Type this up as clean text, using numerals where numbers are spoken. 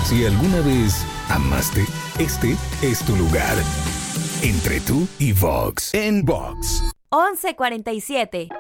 Si alguna vez amaste, este es tu lugar. Entre tú y Vox. En Vox. 11:47.